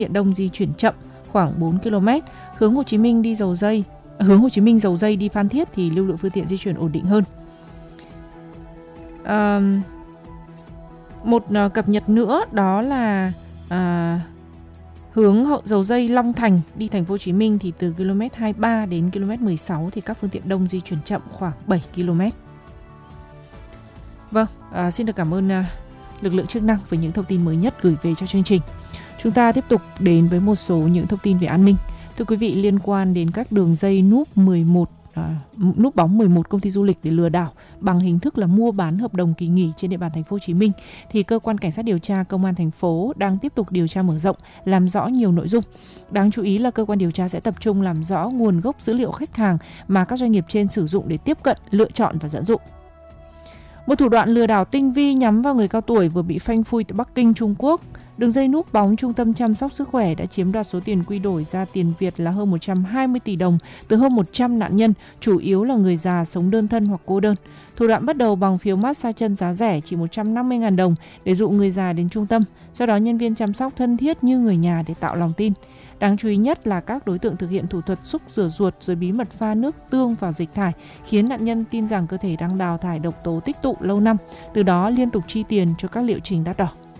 tiện đông di chuyển chậm khoảng 4 km, hướng Hồ Chí Minh Dầu Giây đi Phan Thiết thì lưu lượng phương tiện di chuyển ổn định hơn. Một cập nhật nữa đó là hướng Dầu Giây Long Thành đi thành phố Hồ Chí Minh thì từ km 23 đến km 16 thì các phương tiện đông di chuyển chậm khoảng 7 km. Vâng, xin được cảm ơn lực lượng chức năng với những thông tin mới nhất gửi về cho chương trình. Chúng ta tiếp tục đến với một số những thông tin về an ninh. Thưa quý vị, liên quan đến các đường dây núp bóng 11 công ty du lịch để lừa đảo bằng hình thức là mua bán hợp đồng kỳ nghỉ trên địa bàn thành phố Hồ Chí Minh thì cơ quan cảnh sát điều tra công an thành phố đang tiếp tục điều tra mở rộng, làm rõ nhiều nội dung. Đáng chú ý là cơ quan điều tra sẽ tập trung làm rõ nguồn gốc dữ liệu khách hàng mà các doanh nghiệp trên sử dụng để tiếp cận, lựa chọn và dẫn dụ. Một thủ đoạn lừa đảo tinh vi nhắm vào người cao tuổi vừa bị phanh phui tại Bắc Kinh, Trung Quốc. Đường dây núp bóng Trung tâm chăm sóc sức khỏe đã chiếm đoạt số tiền quy đổi ra tiền Việt là hơn 120 tỷ đồng từ hơn 100 nạn nhân, chủ yếu là người già sống đơn thân hoặc cô đơn. Thủ đoạn bắt đầu bằng phiếu massage chân giá rẻ chỉ 150.000 đồng để dụ người già đến trung tâm. Sau đó nhân viên chăm sóc thân thiết như người nhà để tạo lòng tin. Đáng chú ý nhất là các đối tượng thực hiện thủ thuật xúc rửa ruột rồi bí mật pha nước tương vào dịch thải, khiến nạn nhân tin rằng cơ thể đang đào thải độc tố tích tụ lâu năm, từ đó liên tục chi tiền cho các liệu trình đắt đỏ.